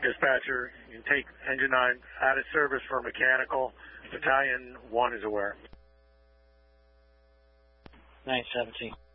Dispatcher, you can take engine 9 out of service for mechanical. Battalion 1 is aware. 917.